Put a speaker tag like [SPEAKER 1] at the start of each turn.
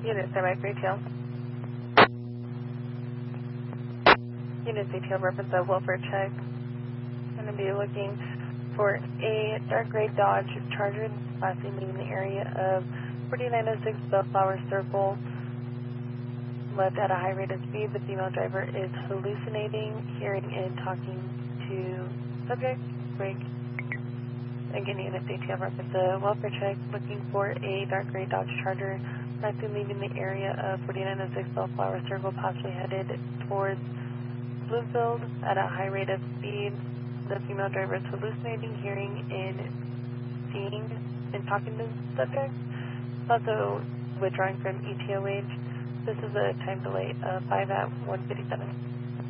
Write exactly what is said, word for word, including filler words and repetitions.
[SPEAKER 1] Unit semi retail. Unit detail reference of welfare check. Going to be looking for a dark gray Dodge Charger, lastly leaving the area of forty-nine oh six Bellflower Circle. Left at a high rate of speed. The female driver is hallucinating, hearing and talking to subject. Break. Again, unit detail reference a welfare check. Looking for a dark gray Dodge Charger. Lastly leaving the area of forty-nine oh six Bellflower Circle, possibly headed towards Bloomfield at a high rate of speed. The female driver is hallucinating, hearing and seeing and talking to subject. Also withdrawing from E T O H. This is a time delay of five at one fifty-seven.